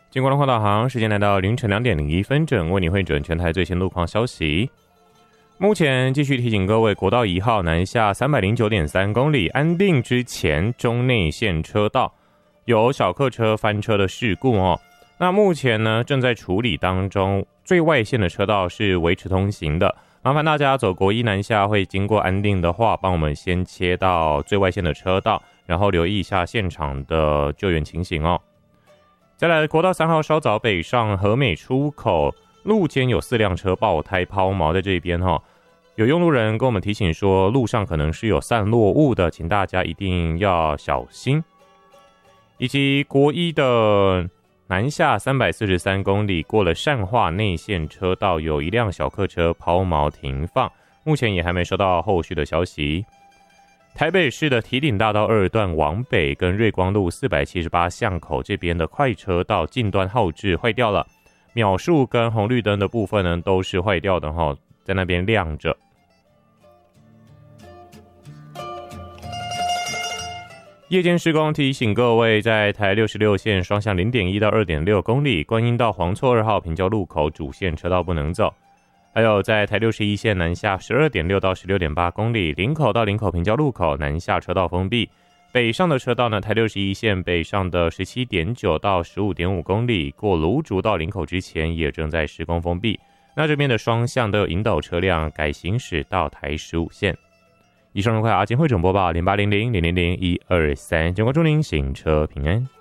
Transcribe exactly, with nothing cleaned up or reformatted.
经过路况导航，时间来到凌晨两点零一分整，为你汇整全台最新路况消息。目前继续提醒各位，国道一号南下三百零九点三公里，安定之前中内线车道有小客车翻车的事故哦。那目前呢正在处理当中，最外线的车道是维持通行的。麻烦大家走国一南下会经过安定的话，帮我们先切到最外线的车道，然后留意一下现场的救援情形哦。再来，国道三号稍早北上和美出口路肩有四辆车爆胎抛锚在这边哈、哦，有用路人跟我们提醒说，路上可能是有散落物的，请大家一定要小心。以及国一的南下三百四十三公里，过了善化内线车道，有一辆小客车抛锚停放，目前也还没收到后续的消息。台北市的堤顶大道二段往北跟瑞光路四百七十八巷口这边的快车道近端号志坏掉了，秒数跟红绿灯的部分呢都是坏掉的哈，在那边亮着。夜间施工提醒各位，在台六十六线双向 零点一 到 二点六 公里，观音到黄厝二号平交路口主线车道不能走。还有在台六十一线南下 十二点六 到 十六点八 公里，林口到林口平交路口南下车道封闭。北上的车道呢，台六十一线北上的 十七点九 到 十五点五 公里，过芦竹到林口之前也正在施工封闭。那这边的双向都有引导车辆改行驶到台十五线。以上如快阿金汇总播报零八零零零零零一二三，全国祝您行车平安。